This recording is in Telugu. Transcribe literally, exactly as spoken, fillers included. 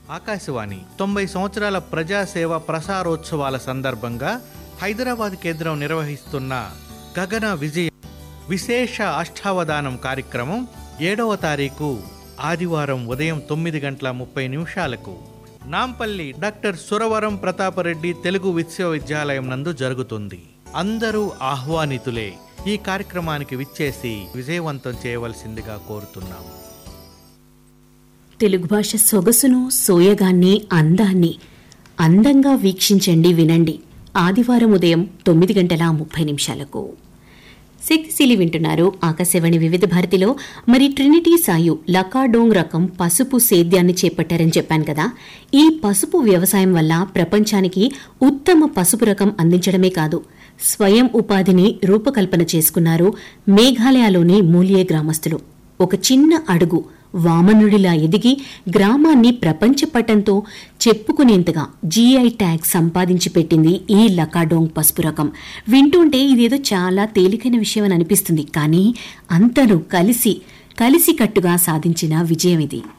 ఆకాశవాణి తొంభై సంవత్సరాల ప్రజాసేవ ప్రసారోత్సవాల సందర్భంగా హైదరాబాద్ కేంద్రం నిర్వహిస్తున్న గగన విజయ విశేష అష్టావధానం కార్యక్రమం ఏడవ తారీఖు ఆదివారం ఉదయం తొమ్మిది గంటల ముప్పై నిమిషాలకు నాంపల్లి డాక్టర్ సురవరం ప్రతాపరెడ్డి తెలుగు విశ్వవిద్యాలయం నందు జరుగుతుంది. అందరూ ఆహ్వానితులే. ఈ కార్యక్రమానికి విచ్చేసి విజయవంతం చేయవలసిందిగా కోరుతున్నాం. తెలుగు భాష సొగసును, సోయగాన్ని, అందాన్ని అందంగా వీక్షించండి, వినండి. ఆదివారం ఉదయం తొమ్మిది గంటల ముప్పై నిమిషాలకు శక్తిశీలి వింటున్నారు ఆకాశవాణి వివిధ భారతిలో. మరి ట్రినిటీ సాయు లకాడోంగ్ రకం పసుపు సేద్యాన్ని చేపట్టారని చెప్పాను కదా. ఈ పసుపు వ్యవసాయం వల్ల ప్రపంచానికి ఉత్తమ పసుపు రకం అందించడమే కాదు, స్వయం ఉపాధిని రూపకల్పన చేసుకున్నారు మేఘాలయలోని మూలియే గ్రామస్తులు. ఒక చిన్న అడుగు వామనుడిలా ఎదిగి గ్రామాన్ని ప్రపంచ పటంతో చెప్పుకునేంతగా జీఐ ట్యాగ్ సంపాదించి పెట్టింది ఈ లకాడోంగ్ పసుపు రకం. వింటుంటే ఇదేదో చాలా తేలికైన విషయం అని అనిపిస్తుంది, కానీ అంతను కలిసి కలిసికట్టుగా సాధించిన విజయం ఇది.